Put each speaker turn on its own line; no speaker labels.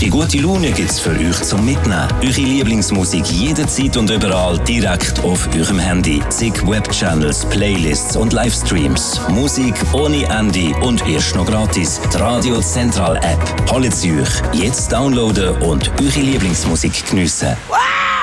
Die gute Laune gibt's für euch zum Mitnehmen. Eure Lieblingsmusik jederzeit und überall direkt auf eurem Handy. Zig Webchannels, Playlists und Livestreams. Musik ohne Ende und erst noch gratis. Die Radio Central App. Holt sie euch jetzt downloaden und eure Lieblingsmusik geniessen.
Wow!